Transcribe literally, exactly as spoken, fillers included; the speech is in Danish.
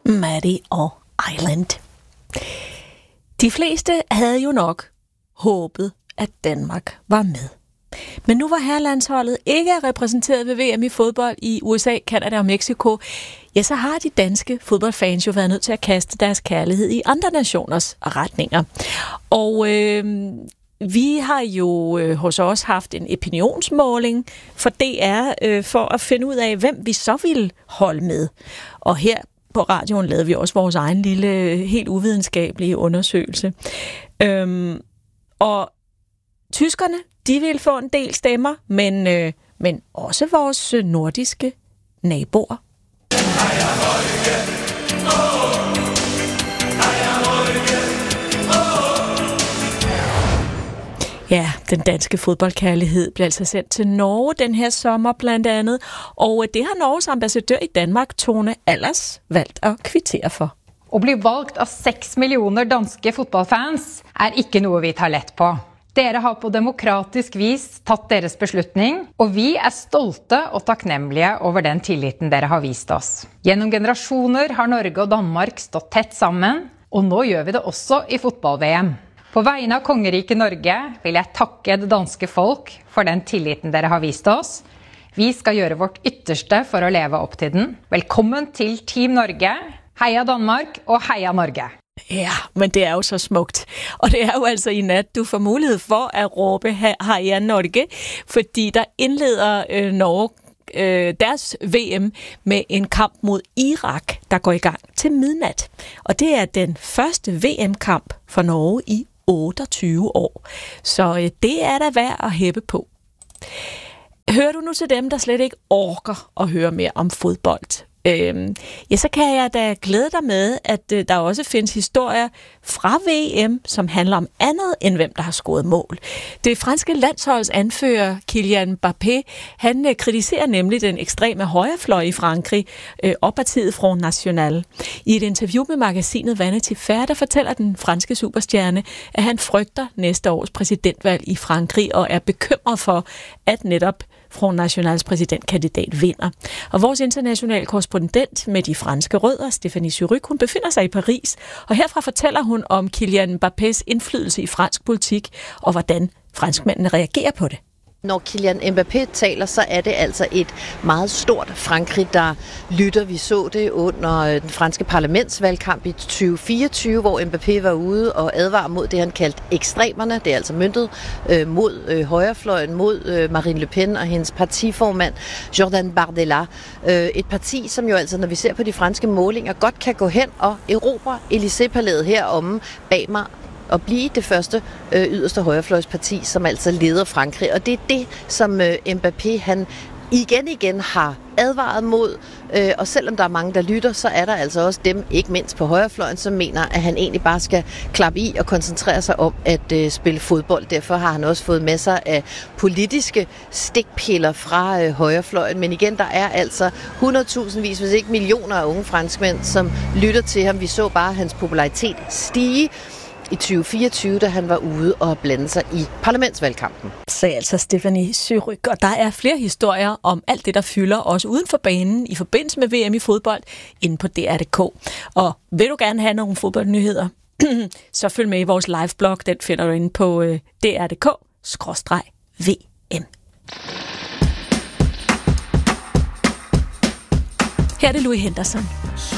Maddie og Island. De fleste havde jo nok håbet, at Danmark var med. Men nu var herrelandsholdet ikke repræsenteret ved V M i fodbold i U S A, Canada og Mexico, ja, så har de danske fodboldfans jo været nødt til at kaste deres kærlighed i andre nationers retninger. Og øh, vi har jo øh, hos os haft en opinionsmåling for D R øh, for at finde ud af, hvem vi så ville holde med. Og her på radioen lavede vi også vores egen lille, helt uvidenskabelige undersøgelse. Øhm, og tyskerne, de ville få en del stemmer, men, øh, men også vores nordiske naboer. Ja, den danske fodboldkærlighed bliver altså sendt til Norge den her sommer blandt andet, og det har Norges ambassadør i Danmark, Tone Allers, valgt at kvittere for. Å bli valgt av seks millioner danske fotballfans er ikke noe vi tar lett på. Dere har på demokratisk vis tatt deres beslutning, og vi er stolte og takknemlige over den tilliten dere har vist oss. Gjennom generasjoner har Norge og Danmark stått tett sammen, og nå gjør vi det også i fotball-V M. På vegne av kongeriket Norge vil jeg takke det danske folk for den tilliten dere har vist oss. Vi skal gjøre vårt ytterste for å leve opp til den. Velkommen til Team Norge. Heia Danmark og heia Norge. Ja, men det er jo så smukt. Og det er jo altså i nat, du får mulighed for at råbe heia Norge, fordi der indleder øh, Norge øh, deres V M med en kamp mod Irak, der går i gang til midnat. Og det er den første V M-kamp for Norge i otteogtyve år. Så øh, det er der værd at hæppe på. Hører du nu til dem, der slet ikke orker at høre mere om fodbold? Øhm, ja, så kan jeg da glæde dig med, at øh, der også findes historier fra V M, som handler om andet end hvem der har scoret mål. Det franske landsholds anfører Kylian Mbappé, han øh, kritiserer nemlig den ekstreme højrefløj i Frankrig øh, og partiet Front National. I et interview med magasinet Vanity Fair, der fortæller den franske superstjerne, at han frygter næste års præsidentvalg i Frankrig og er bekymret for, at netop Front Nationals præsidentkandidat vinder. Og vores internationale korrespondent med de franske rødder, Stéphanie Surrugue, hun befinder sig i Paris, og herfra fortæller hun om Kylian Mbappés indflydelse i fransk politik, og hvordan franskmændene reagerer på det. Når Kylian Mbappé taler, så er det altså et meget stort Frankrig, der lytter. Vi så det under den franske parlamentsvalgkamp i tyve fireogtyve, hvor Mbappé var ude og advarer mod det, han kaldte ekstremerne. Det er altså møntet øh, mod øh, højrefløjen, mod øh, Marine Le Pen og hendes partiformand Jordan Bardella. Øh, et parti, som jo altså, når vi ser på de franske målinger, godt kan gå hen og erobre Élysée-palæet heromme bag mig og blive det første øh, yderste højrefløjsparti, som altså leder Frankrig. Og det er det, som øh, Mbappé han igen igen har advaret mod. Øh, og selvom der er mange, der lytter, så er der altså også dem, ikke mindst på højrefløjen, som mener, at han egentlig bare skal klappe i og koncentrere sig om at øh, spille fodbold. Derfor har han også fået masser af politiske stikpiller fra øh, højrefløjen. Men igen, der er altså hundredtusindvis, hvis ikke millioner af unge franskmænd, som lytter til ham. Vi så bare hans popularitet stige i tyve fireogtyve, da han var ude og blande sig i parlamentsvalgkampen. Sagde altså Stéphanie Surrugue, og der er flere historier om alt det, der fylder også uden for banen i forbindelse med V M i fodbold inde på D R punktum d k. Og vil du gerne have nogle fodboldnyheder, så følg med i vores liveblog. Den finder du inde på D R punktum d k skråstreg V M. Her er det Louis Henderson.